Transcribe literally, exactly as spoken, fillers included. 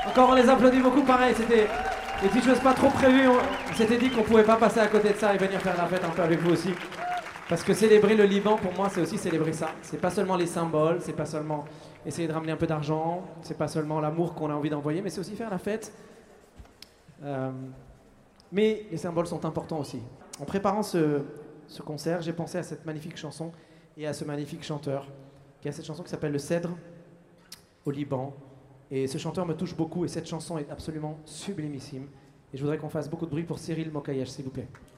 Encore on les applaudit beaucoup, pareil, c'était des petites choses pas trop prévues. On s'était dit qu'on pouvait pas passer à côté de ça et venir faire la fête un peu avec vous aussi. Parce que célébrer le Liban, pour moi, c'est aussi célébrer ça. C'est pas seulement les symboles, c'est pas seulement essayer de ramener un peu d'argent, c'est pas seulement l'amour qu'on a envie d'envoyer, mais c'est aussi faire la fête. Euh, mais les symboles sont importants aussi. En préparant ce, ce concert, j'ai pensé à cette magnifique chanson et à ce magnifique chanteur, qui a cette chanson qui s'appelle Le Cèdre, au Liban. Et ce chanteur me touche beaucoup et cette chanson est absolument sublimissime. Et je voudrais qu'on fasse beaucoup de bruit pour Cyril Mokayesh, s'il vous plaît.